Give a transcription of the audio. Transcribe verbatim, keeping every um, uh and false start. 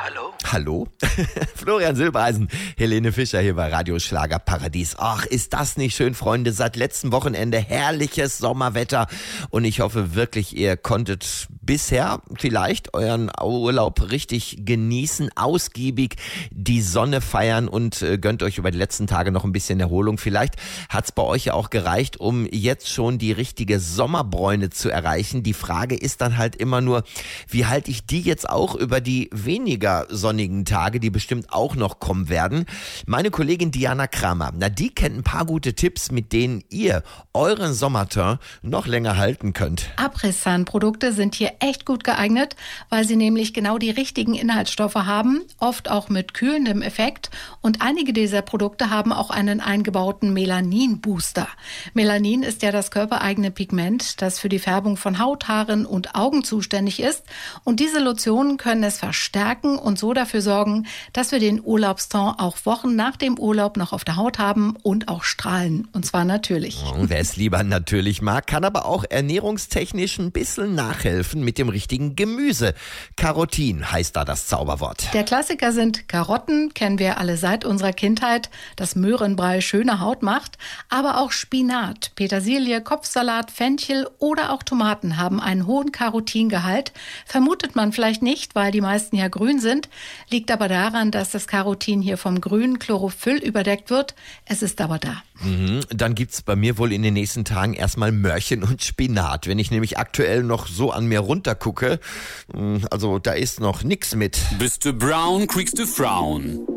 Hallo? Hallo? Florian Silbereisen, Helene Fischer hier bei Radio Schlager Paradies. Ach, ist das nicht schön, Freunde? Seit letztem Wochenende herrliches Sommerwetter und ich hoffe wirklich, ihr konntet bisher vielleicht euren Urlaub richtig genießen, ausgiebig die Sonne feiern und äh, gönnt euch über die letzten Tage noch ein bisschen Erholung. Vielleicht hat's bei euch ja auch gereicht, um jetzt schon die richtige Sommerbräune zu erreichen. Die Frage ist dann halt immer nur, wie halte ich die jetzt auch über die weniger sonnigen Tage, die bestimmt auch noch kommen werden. Meine Kollegin Diana Kramer, na die kennt ein paar gute Tipps, mit denen ihr euren Sommerteint noch länger halten könnt. Apressan-Produkte sind hier echt gut geeignet, weil sie nämlich genau die richtigen Inhaltsstoffe haben, oft auch mit kühlendem Effekt, und einige dieser Produkte haben auch einen eingebauten Melanin-Booster. Melanin ist ja das körpereigene Pigment, das für die Färbung von Haut, Haaren und Augen zuständig ist, und diese Lotionen können es verstärken und so dafür sorgen, dass wir den Urlaubston auch Wochen nach dem Urlaub noch auf der Haut haben und auch strahlen. Und zwar natürlich. Und wer es lieber natürlich mag, kann aber auch ernährungstechnisch ein bisschen nachhelfen mit dem richtigen Gemüse. Carotin heißt da das Zauberwort. Der Klassiker sind Karotten, kennen wir alle seit unserer Kindheit, das Möhrenbrei schöne Haut macht. Aber auch Spinat, Petersilie, Kopfsalat, Fenchel oder auch Tomaten haben einen hohen Carotingehalt. Vermutet man vielleicht nicht, weil die meisten ja grün sind, liegt aber daran, dass das Carotin hier vom grünen Chlorophyll überdeckt wird. Es ist aber da. Mhm, dann gibt's bei mir wohl in den nächsten Tagen erstmal Möhrchen und Spinat. Wenn ich nämlich aktuell noch so an mir runtergucke, also da ist noch nix mit. Bist du brown, kriegst du Frauen.